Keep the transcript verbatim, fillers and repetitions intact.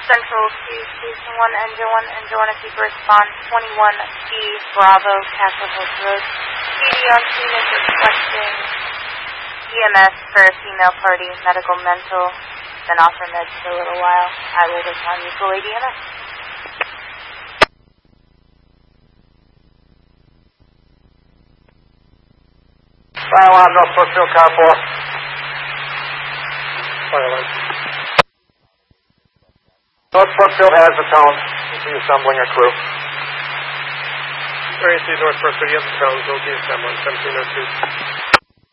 Central to Station one, Engine one, Engine one, if you respond, twenty-one B, Bravo, Castle Hills Road. P D on scene is requesting E M S for a female party, medical, mental, then offer meds for a little while. I will respond you to Lady E M S. Fire alarm, North Brookfield, car four. Fire alarm. North Brookfield has the tone. We'll be assembling a crew. Area C, North Brookfield, you have the tone. We'll be assembling seventeen oh two.